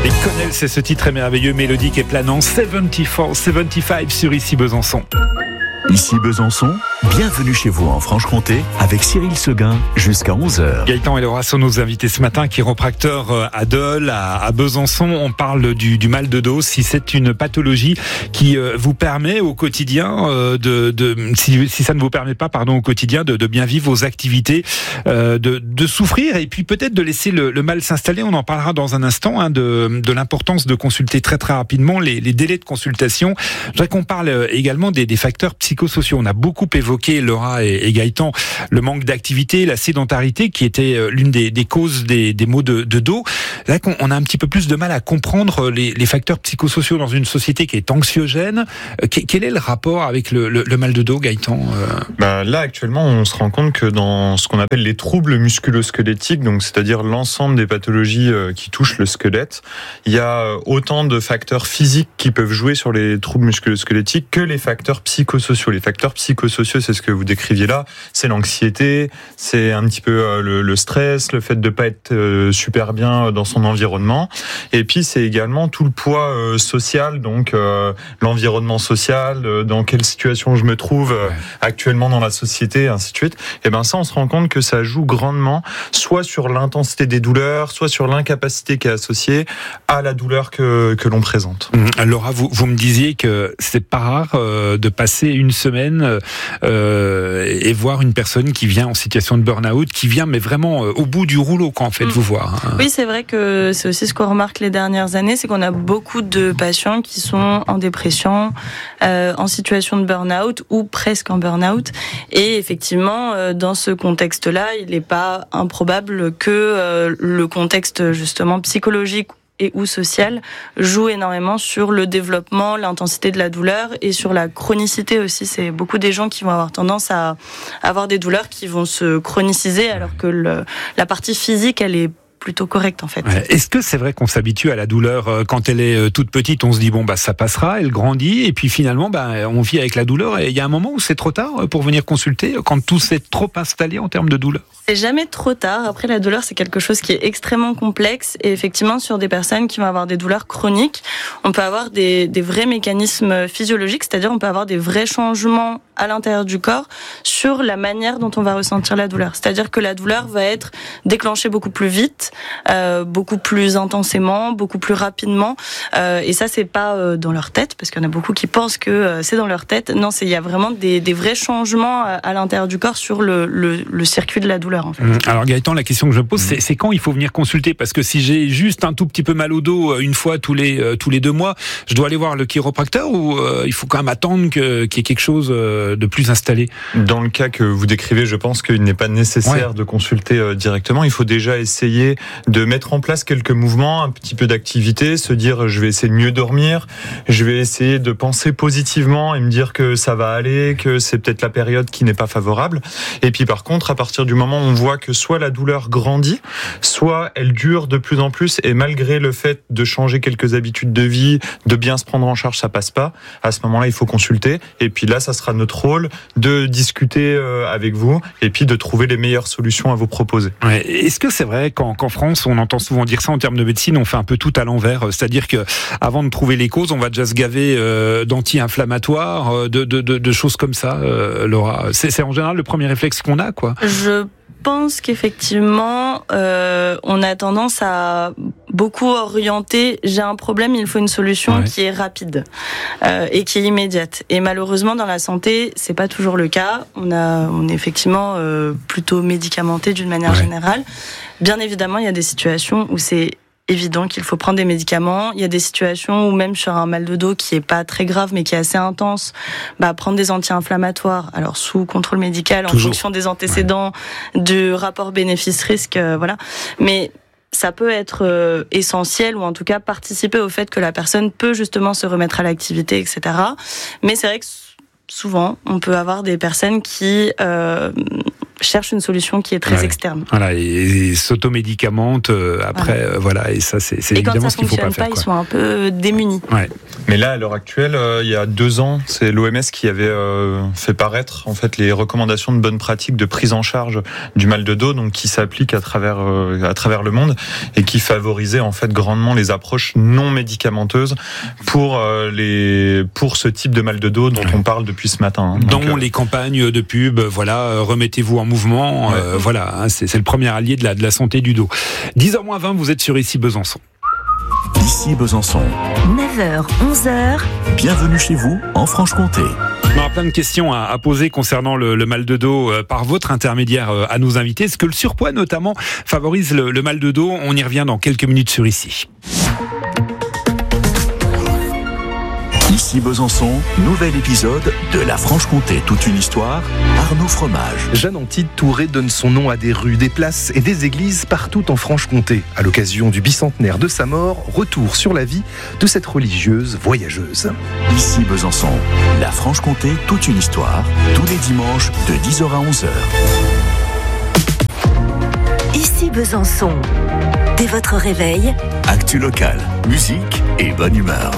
Et Connell, c'est ce titre merveilleux, mélodique et planant, 74-75 sur Ici Besançon. Ici Besançon, bienvenue chez vous en Franche-Comté avec Cyril Seguin jusqu'à 11h. Gaëtan et Laura sont nos invités ce matin, chiropracteur à Dole, à Besançon. On parle du mal de dos, si c'est une pathologie qui vous permet au quotidien si ça ne vous permet pas, au quotidien de bien vivre vos activités, de souffrir et puis peut-être de laisser le mal s'installer. On en parlera dans un instant de l'importance de consulter très très rapidement, les délais de consultation. Je voudrais qu'on parle également des facteurs psychosociaux. On a beaucoup évoqué, Laura et Gaëtan, le manque d'activité, la sédentarité qui était l'une des causes des maux de dos. Là, on a un petit peu plus de mal à comprendre les facteurs psychosociaux dans une société qui est anxiogène. Quel est le rapport avec le mal de dos, Gaëtan? Là, actuellement, on se rend compte que dans ce qu'on appelle les troubles musculo-squelettiques, donc c'est-à-dire l'ensemble des pathologies qui touchent le squelette, il y a autant de facteurs physiques qui peuvent jouer sur les troubles musculo-squelettiques que les facteurs psychosociaux. Les facteurs psychosociaux, c'est ce que vous décriviez là, c'est l'anxiété, c'est un petit peu le stress, le fait de pas être super bien dans son environnement, et puis c'est également tout le poids social, donc l'environnement social, dans quelle situation je me trouve actuellement dans la société, et ainsi de suite. Et ça, on se rend compte que ça joue grandement, soit sur l'intensité des douleurs, soit sur l'incapacité qui est associée à la douleur que l'on présente. Laura, vous me disiez que c'est pas rare de passer une semaine et voir une personne qui vient en situation de burn-out, qui vient mais vraiment au bout du rouleau, quand faites-vous voir. Oui, c'est vrai que c'est aussi ce qu'on remarque les dernières années, c'est qu'on a beaucoup de patients qui sont en dépression, en situation de burn-out ou presque en burn-out. Et effectivement, dans ce contexte-là, il n'est pas improbable que le contexte justement psychologique et ou social joue énormément sur le développement, l'intensité de la douleur et sur la chronicité aussi. C'est beaucoup des gens qui vont avoir tendance à avoir des douleurs qui vont se chroniciser alors que la partie physique, elle est plutôt correcte en fait. Est-ce que c'est vrai qu'on s'habitue à la douleur quand elle est toute petite? On se dit ça passera, elle grandit et puis finalement on vit avec la douleur et il y a un moment où c'est trop tard pour venir consulter quand tout s'est trop installé en termes de douleur? C'est jamais trop tard. Après, la douleur, c'est quelque chose qui est extrêmement complexe et effectivement, sur des personnes qui vont avoir des douleurs chroniques, on peut avoir des vrais mécanismes physiologiques, c'est-à-dire on peut avoir des vrais changements à l'intérieur du corps sur la manière dont on va ressentir la douleur. C'est-à-dire que la douleur va être déclenchée beaucoup plus vite, beaucoup plus intensément, beaucoup plus rapidement. Et ça, c'est pas dans leur tête, parce qu'il y en a beaucoup qui pensent que c'est dans leur tête. Non, il y a vraiment des vrais changements à l'intérieur du corps sur le circuit de la douleur. En fait. Alors Gaëtan, la question que je me pose, c'est quand il faut venir consulter? Parce que si j'ai juste un tout petit peu mal au dos une fois tous les 2 mois, je dois aller voir le chiropracteur ou il faut quand même attendre qu'il y ait quelque chose de plus installé? Dans le cas que vous décrivez, je pense qu'il n'est pas nécessaire de consulter directement. Il faut déjà essayer de mettre en place quelques mouvements, un petit peu d'activité, se dire je vais essayer de mieux dormir, je vais essayer de penser positivement et me dire que ça va aller, que c'est peut-être la période qui n'est pas favorable. Et puis par contre, à partir du moment où on voit que soit la douleur grandit, soit elle dure de plus en plus et malgré le fait de changer quelques habitudes de vie, de bien se prendre en charge, ça passe pas. À ce moment-là, il faut consulter et puis là, ça sera notre rôle de discuter avec vous et puis de trouver les meilleures solutions à vous proposer. Est-ce que c'est vrai qu'en France, on entend souvent dire ça en termes de médecine, on fait un peu tout à l'envers, c'est-à-dire que avant de trouver les causes, on va déjà se gaver d'anti-inflammatoires, de choses comme ça, Laura. C'est en général le premier réflexe qu'on a, quoi. Je pense qu'effectivement, on a tendance à beaucoup orienter. J'ai un problème, il faut une solution qui est rapide et qui est immédiate. Et malheureusement, dans la santé, c'est pas toujours le cas. On est effectivement plutôt médicamenté d'une manière générale. Bien évidemment, il y a des situations où c'est évident qu'il faut prendre des médicaments. Il y a des situations où même sur un mal de dos qui est pas très grave mais qui est assez intense, prendre des anti-inflammatoires, alors sous contrôle médical, en fonction des antécédents, du rapport bénéfice-risque, voilà. Mais ça peut être essentiel ou en tout cas participer au fait que la personne peut justement se remettre à l'activité, etc. Mais c'est vrai que souvent, on peut avoir des personnes qui cherchent une solution qui est très externe. Voilà, et s'automédicamentent après, voilà, et ça c'est évidemment ce qu'il faut pas faire. Et quand ça fonctionne pas, ils sont un peu démunis. Ouais. Mais là, à l'heure actuelle, il y a 2 ans, c'est l'OMS qui avait fait paraître en fait les recommandations de bonnes pratiques de prise en charge du mal de dos, donc qui s'appliquent à travers le monde et qui favorisait en fait grandement les approches non médicamenteuses pour ce type de mal de dos dont on parle depuis ce matin. Dans les campagnes de pub, voilà, remettez-vous en mouvement, voilà, c'est le premier allié de la santé du dos. 10h-20, vous êtes sur Ici Besançon. Ici Besançon. 9h, 11h. Bienvenue chez vous en Franche-Comté. On aura plein de questions à poser concernant le mal de dos par votre intermédiaire à nos invités. Est-ce que le surpoids notamment favorise le mal de dos? On y revient dans quelques minutes sur Ici. Ici Besançon, nouvel épisode de La Franche-Comté, toute une histoire, Arnaud Fromage. Jeanne Antide Touré donne son nom à des rues, des places et des églises partout en Franche-Comté. À l'occasion du bicentenaire de sa mort, retour sur la vie de cette religieuse voyageuse. Ici Besançon, La Franche-Comté, toute une histoire, tous les dimanches de 10h à 11h. Ici Besançon, dès votre réveil, actu locale, musique et bonne humeur.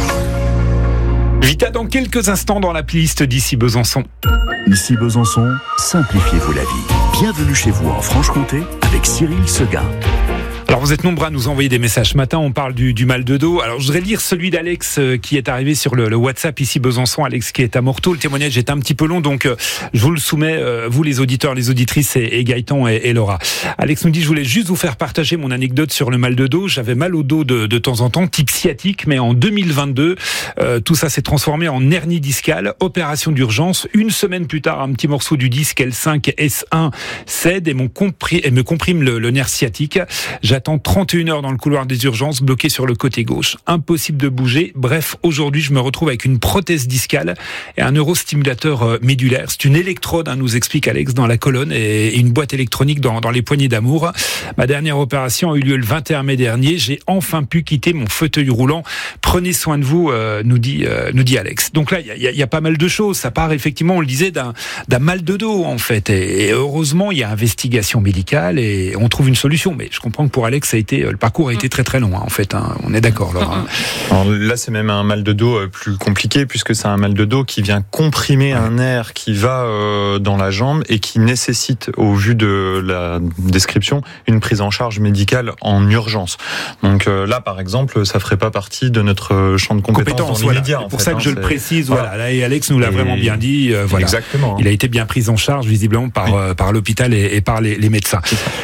Vita dans quelques instants dans la playlist d'Ici Besançon. Ici Besançon, simplifiez-vous la vie. Bienvenue chez vous en Franche-Comté avec Cyril Seguin. Alors vous êtes nombreux à nous envoyer des messages ce matin, on parle du mal de dos. Alors je voudrais lire celui d'Alex qui est arrivé sur le WhatsApp Ici Besançon, Alex qui est à Morteau. Le témoignage est un petit peu long, donc je vous le soumets, vous les auditeurs, les auditrices et Gaëtan et Laura. Alex nous dit: je voulais juste vous faire partager mon anecdote sur le mal de dos. J'avais mal au dos de temps en temps, type sciatique, mais en 2022, tout ça s'est transformé en hernie discale, opération d'urgence. Une semaine plus tard, un petit morceau du disque L5 S1 cède et me comprime le nerf sciatique. J'attends 31 heures dans le couloir des urgences, bloqué sur le côté gauche. Impossible de bouger. Bref, aujourd'hui, je me retrouve avec une prothèse discale et un neurostimulateur médulaire. C'est une électrode, nous explique Alex, dans la colonne et une boîte électronique dans les poignées d'amour. Ma dernière opération a eu lieu le 21 mai dernier. J'ai enfin pu quitter mon fauteuil roulant. Prenez soin de vous, nous dit Alex. Donc là, il y a pas mal de choses. Ça part effectivement, on le disait, d'un mal de dos, en fait. Et heureusement, il y a investigation médicale et on trouve une solution. Mais je comprends que pour Alex, le parcours a été très très long, en fait. On est d'accord, Laura. Alors là, c'est même un mal de dos plus compliqué, puisque c'est un mal de dos qui vient comprimer un nerf qui va dans la jambe et qui nécessite, au vu de la description, une prise en charge médicale en urgence. Donc là, par exemple, ça ferait pas partie de notre champ de compétences dans l'immédiat. C'est pour ça que je le précise. Voilà. Là, et Alex nous l'a vraiment bien dit. Voilà. Exactement. Il a été bien pris en charge, visiblement, par l'hôpital et par les médecins.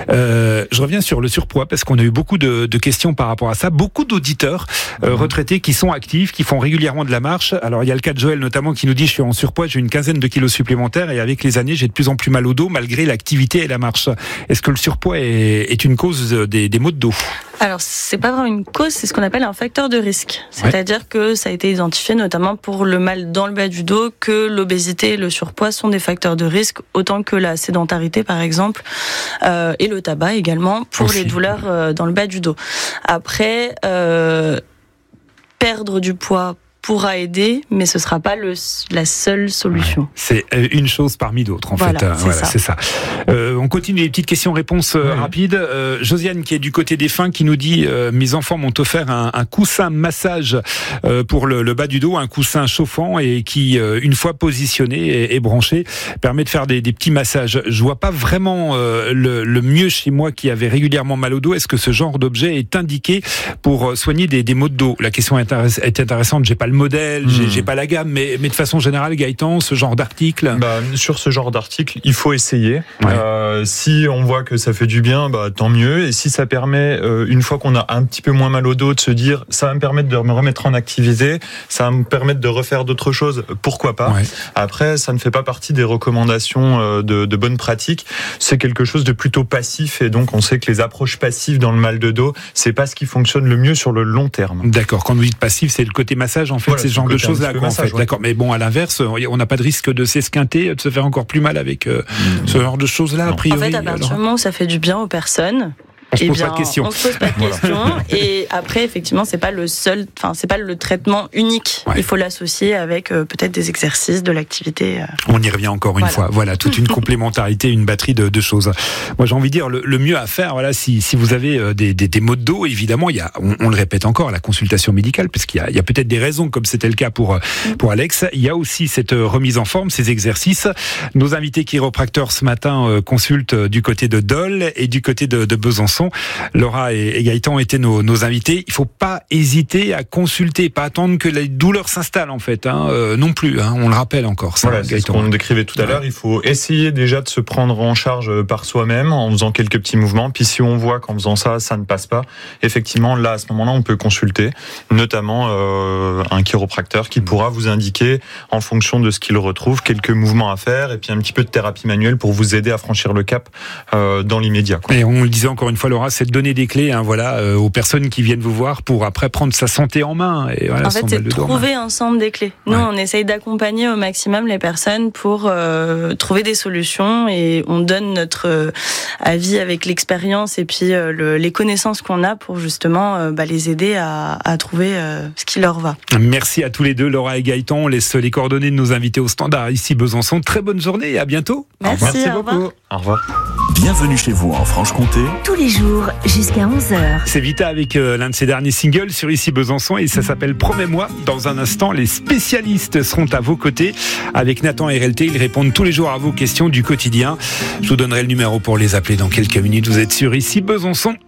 Je reviens sur le surpoids, parce qu'on a eu beaucoup de questions par rapport à ça. Beaucoup d'auditeurs retraités qui sont actifs, qui font régulièrement de la marche. Alors, il y a le cas de Joël, notamment, qui nous dit: je suis en surpoids, j'ai une quinzaine de kilos supplémentaires et avec les années, j'ai de plus en plus mal au dos, malgré l'activité et la marche. Est-ce que le surpoids est une cause des maux de dos? Alors, c'est pas vraiment une cause, c'est ce qu'on appelle un facteur de risque. C'est-à-dire que ça a été identifié notamment pour le mal dans le bas du dos, que l'obésité et le surpoids sont des facteurs de risque, autant que la sédentarité, par exemple, et le tabac également, pour les douleurs dans le bas du dos. Après, perdre du poids pourra aider, mais ce sera pas la seule solution. C'est une chose parmi d'autres, en fait. C'est ça. On continue les petites questions-réponses rapides. Josiane, qui est du côté des fins, qui nous dit: mes enfants m'ont offert un coussin massage pour le bas du dos, un coussin chauffant et qui, une fois positionné et branché, permet de faire des petits massages. Je vois pas vraiment le mieux chez moi qui avait régulièrement mal au dos. Est-ce que ce genre d'objet est indiqué pour soigner des maux de dos? La question est intéressante. J'ai pas le modèle, j'ai pas la gamme, mais de façon générale, Gaëtan, ce genre d'article? Sur ce genre d'article, il faut essayer. Si on voit que ça fait du bien, tant mieux. Et si ça permet, une fois qu'on a un petit peu moins mal au dos, de se dire: ça va me permettre de me remettre en activité, ça va me permettre de refaire d'autres choses, pourquoi pas. Après, ça ne fait pas partie des recommandations de bonnes pratiques. C'est quelque chose de plutôt passif, et donc on sait que les approches passives dans le mal de dos, c'est pas ce qui fonctionne le mieux sur le long terme. D'accord. Quand vous dites passif, c'est le côté massage, en fait. Voilà, c'est ce genre de choses-là, en fait. D'accord. Mais bon, à l'inverse, on n'a pas de risque de s'esquinter, de se faire encore plus mal avec ce genre de choses-là, a priori. En fait, à partir du moment où ça fait du bien aux personnes, On se pose pas de questions. On se pose pas de questions. Et après, effectivement, c'est pas le traitement unique. Ouais. Il faut l'associer avec peut-être des exercices, de l'activité. On y revient encore une fois. Voilà, toute une complémentarité, une batterie de choses. Moi, j'ai envie de dire le mieux à faire. Voilà, si vous avez des maux de dos, évidemment, il y a, on le répète encore, la consultation médicale, parce qu'il y a peut-être des raisons, comme c'était le cas pour Alex. Il y a aussi cette remise en forme, ces exercices. Nos invités chiropracteurs ce matin consultent du côté de Dole et du côté de Besançon. Laura et Gaëtan étaient nos invités. Il faut pas hésiter à consulter, pas attendre que les douleurs s'installent en fait, non plus. On le rappelle encore. Ça, voilà, c'est ce qu'on décrivait tout à l'heure. Il faut essayer déjà de se prendre en charge par soi-même en faisant quelques petits mouvements. Puis si on voit qu'en faisant ça ne passe pas, effectivement, là à ce moment-là, on peut consulter, notamment un chiropracteur qui pourra vous indiquer, en fonction de ce qu'il retrouve, quelques mouvements à faire et puis un petit peu de thérapie manuelle pour vous aider à franchir le cap dans l'immédiat. Et on le disait encore une fois, Laura, c'est de donner des clés aux personnes qui viennent vous voir pour après prendre sa santé en main. Et voilà, en fait, c'est de trouver ensemble des clés. Nous, on essaye d'accompagner au maximum les personnes pour trouver des solutions et on donne notre avis avec l'expérience et puis les connaissances qu'on a pour justement les aider à trouver ce qui leur va. Merci à tous les deux, Laura et Gaëtan. On laisse les coordonnées de nos invités au standard ici Besançon. Très bonne journée et à bientôt. Merci beaucoup. Au revoir. Bienvenue chez vous en Franche-Comté. Tous les jours jusqu'à 11h. C'est Vita avec l'un de ses derniers singles sur ici Besançon et ça s'appelle Promets-moi. Dans un instant, les spécialistes seront à vos côtés avec Nathan et RLT. Ils répondent tous les jours à vos questions du quotidien. Je vous donnerai le numéro pour les appeler dans quelques minutes. Vous êtes sur ici Besançon.